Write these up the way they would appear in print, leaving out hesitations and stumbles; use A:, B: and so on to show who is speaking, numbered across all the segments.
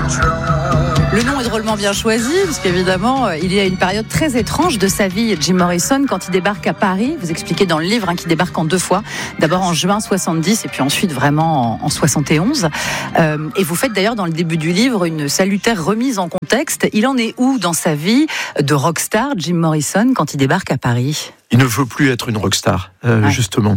A: Le nom est drôlement bien choisi, parce qu'évidemment, il y a une période très étrange de sa vie, Jim Morrison, quand il débarque à Paris. Vous expliquez dans le livre qu'il débarque en 2 fois. D'abord en juin 70 et puis ensuite vraiment en 71. Et vous faites d'ailleurs dans le début du livre une salutaire remise en contexte. Il en est où dans sa vie de rockstar, Jim Morrison, quand il débarque à Paris ?
B: Il ne veut plus être une rockstar, justement.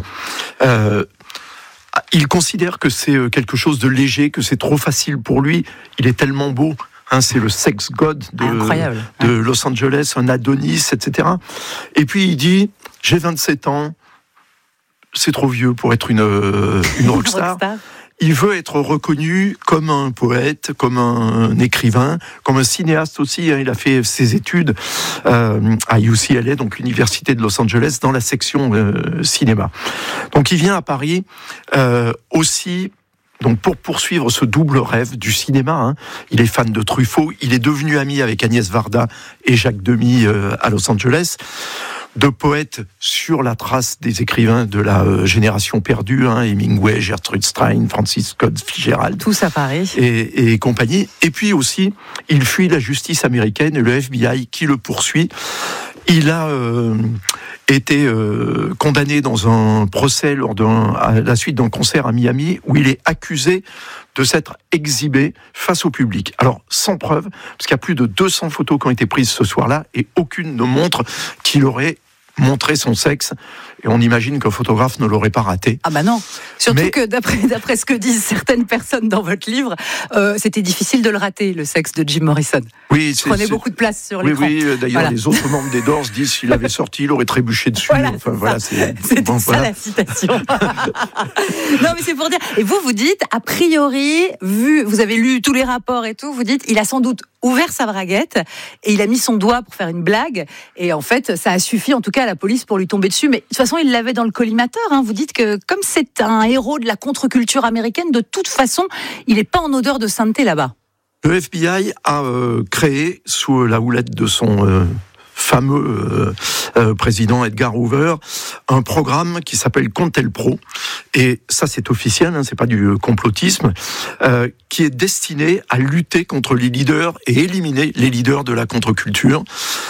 B: Il considère que c'est quelque chose de léger, que c'est trop facile pour lui. Il est tellement beau. C'est le sex god de Los Angeles, un Adonis, etc. Et puis il dit, j'ai 27 ans, c'est trop vieux pour être une rockstar. Il veut être reconnu comme un poète, comme un écrivain, comme un cinéaste aussi. Il a fait ses études à UCLA, donc l'université de Los Angeles, dans la section cinéma. Donc il vient à Paris aussi. Donc pour poursuivre ce double rêve du cinéma, il est fan de Truffaut, il est devenu ami avec Agnès Varda et Jacques Demy à Los Angeles, de poètes sur la trace des écrivains de la génération perdue, Hemingway, Gertrude Stein, Francis Scott Fitzgerald.
A: Tous à Paris.
B: Et compagnie. Et puis aussi, il fuit la justice américaine et le FBI qui le poursuit. Il a été condamné dans un procès à la suite d'un concert à Miami où il est accusé de s'être exhibé face au public. Alors, sans preuve, parce qu'il y a plus de 200 photos qui ont été prises ce soir-là et aucune ne montre qu'il aurait montré son sexe. Et on imagine qu'un photographe ne l'aurait pas raté.
A: Ah bah non. Surtout que d'après ce que disent certaines personnes dans votre livre, c'était difficile de le rater, le sexe de Jim Morrison.
B: Oui,
A: il prenait beaucoup de place sur l'écran.
B: Oui, d'ailleurs, les autres membres des Doors disent s'il avait sorti, il aurait trébuché dessus.
A: C'était la citation. Non, mais c'est pour dire. Et vous dites, a priori, vous avez lu tous les rapports et tout, vous dites, il a sans doute ouvert sa braguette et il a mis son doigt pour faire une blague. Et en fait, ça a suffi, en tout cas, à la police pour lui tomber dessus. Mais de toute façon, il l'avait dans le collimateur. Vous dites que comme c'est un héros de la contre-culture américaine, de toute façon, il n'est pas en odeur de sainteté là-bas.
B: Le FBI a créé, sous la houlette de son fameux président Edgar Hoover, un programme qui s'appelle Contelpro. Et ça, c'est officiel, c'est pas du complotisme, qui est destiné à lutter contre les leaders et éliminer les leaders de la contre-culture.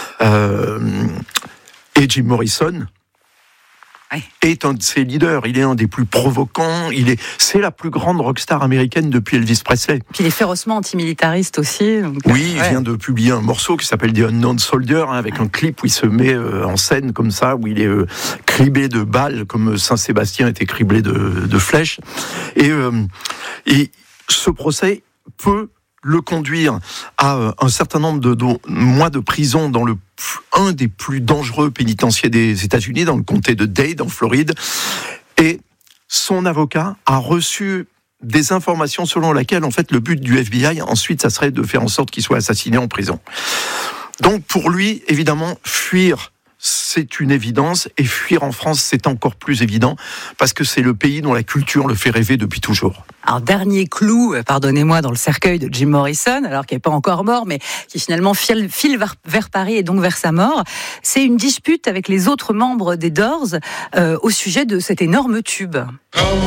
B: Et Jim Morrison est un de ses leaders. Il est un des plus provocants. C'est la plus grande rockstar américaine depuis Elvis Presley.
A: Puis il est férocement antimilitariste aussi.
B: Il vient de publier un morceau qui s'appelle The Unknown Soldier, avec un clip où il se met en scène comme ça, où il est criblé de balles, comme Saint-Sébastien était criblé de flèches. Et ce procès peut le conduire à un certain nombre de mois de prison dans un des plus dangereux pénitenciers des États-Unis, dans le comté de Dade, en Floride. Et son avocat a reçu des informations selon lesquelles, en fait, le but du FBI, ensuite, ça serait de faire en sorte qu'il soit assassiné en prison. Donc, pour lui, évidemment, fuir, c'est une évidence, et fuir en France, c'est encore plus évident, parce que c'est le pays dont la culture le fait rêver depuis toujours.
A: Alors, dernier clou, pardonnez-moi, dans le cercueil de Jim Morrison, alors qu'il n'est pas encore mort, mais qui finalement file vers Paris et donc vers sa mort, c'est une dispute avec les autres membres des Doors au sujet de cet énorme tube.